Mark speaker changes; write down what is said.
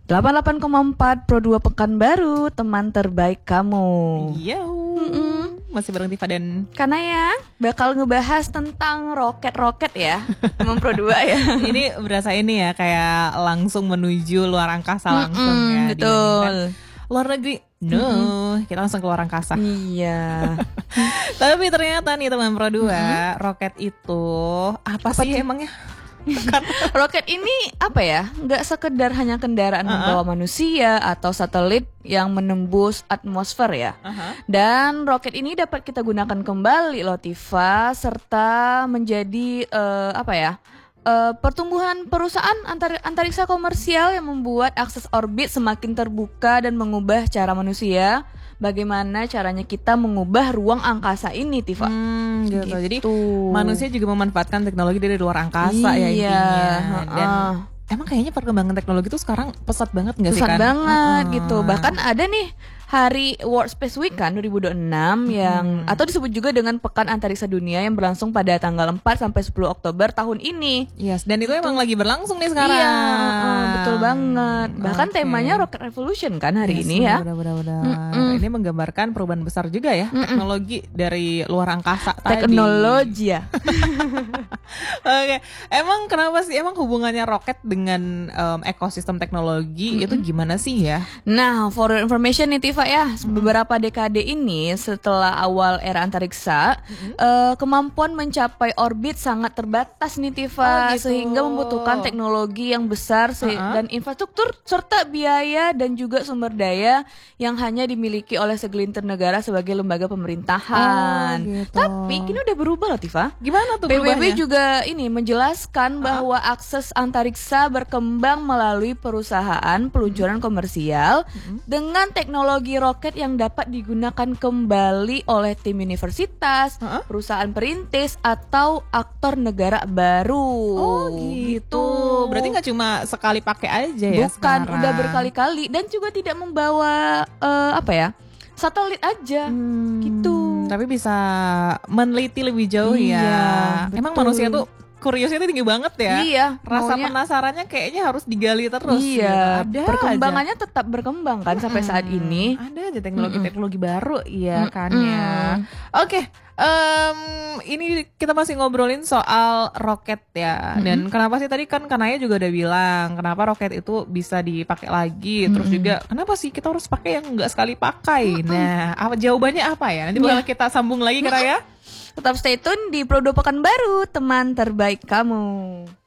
Speaker 1: 88,4 Pro 2 Pekanbaru, teman terbaik kamu.
Speaker 2: Yo. Masih bareng Tifa dan
Speaker 1: Kanaya bakal ngebahas tentang roket-roket ya. Teman Pro 2 ya.
Speaker 2: ini berasa ini ya kayak langsung menuju luar angkasa langsung ya.
Speaker 1: Betul.
Speaker 2: Luar negeri. Kita langsung keluar angkasa.
Speaker 1: Iya.
Speaker 2: Tapi ternyata nih teman Pro 2, roket itu apa sih emangnya?
Speaker 1: Roket ini apa ya? Nggak sekedar hanya kendaraan membawa manusia atau satelit yang menembus atmosfer ya. Dan roket ini dapat kita gunakan kembali loh Tifa, serta menjadi pertumbuhan perusahaan antariksa komersial yang membuat akses orbit semakin terbuka dan mengubah cara manusia. Bagaimana caranya kita mengubah ruang angkasa ini, Tifa?
Speaker 2: Gitu. Jadi manusia juga memanfaatkan teknologi dari luar angkasa ya intinya. Dan emang kayaknya perkembangan teknologi itu sekarang pesat banget nggak sih kan?
Speaker 1: Pesat banget gitu. Bahkan ada nih Hari World Space Week kan 2026 yang atau disebut juga dengan Pekan Antariksa Dunia yang berlangsung pada tanggal 4 sampai 10 Oktober tahun ini.
Speaker 2: Yes, dan itu emang lagi berlangsung nih sekarang.
Speaker 1: Iya, betul banget. Bahkan temanya Rocket Revolution kan hari ini ya.
Speaker 2: Benar. Ini menggambarkan perubahan besar juga ya teknologi dari luar angkasa
Speaker 1: teknologi ya.
Speaker 2: Oke, emang kenapa sih emang hubungannya roket dengan ekosistem teknologi itu gimana sih ya?
Speaker 1: Nah, for your information nih Tifa ya, beberapa dekade ini setelah awal era antariksa, kemampuan mencapai orbit sangat terbatas nih Tifa, sehingga membutuhkan teknologi yang besar dan infrastruktur serta biaya dan juga sumber daya yang hanya dimiliki oleh segelintir negara sebagai lembaga pemerintahan. Tapi kini udah berubah loh Tifa.
Speaker 2: Gimana tuh
Speaker 1: PBB
Speaker 2: berubahnya?
Speaker 1: juga ini menjelaskan bahwa akses antariksa berkembang melalui perusahaan peluncuran komersial dengan teknologi roket yang dapat digunakan kembali oleh tim universitas, perusahaan perintis atau aktor negara baru.
Speaker 2: Oh gitu. Berarti nggak cuma sekali pakai aja ya?
Speaker 1: Bukan, udah berkali-kali dan juga tidak membawa satelit aja gitu.
Speaker 2: Tapi bisa meneliti lebih jauh ya. Emang manusia tuh kuriosnya tinggi banget ya.
Speaker 1: Iya.
Speaker 2: Rasa penasarannya kayaknya harus digali terus.
Speaker 1: Iya.
Speaker 2: Gitu. Ada
Speaker 1: perkembangannya
Speaker 2: aja.
Speaker 1: Tetap berkembang kan sampai saat ini.
Speaker 2: Ada aja teknologi-teknologi baru ya kan ya. Oke. Ini kita masih ngobrolin soal roket ya. Dan kenapa sih tadi kan Kanaya juga udah bilang kenapa roket itu bisa dipakai lagi. Terus juga kenapa sih kita harus pakai yang nggak sekali pakai. Nah, jawabannya apa ya? Nanti bakal kita sambung lagi Kanaya.
Speaker 1: Tetap stay tune di Pro 2 Pekanbaru, teman terbaik kamu.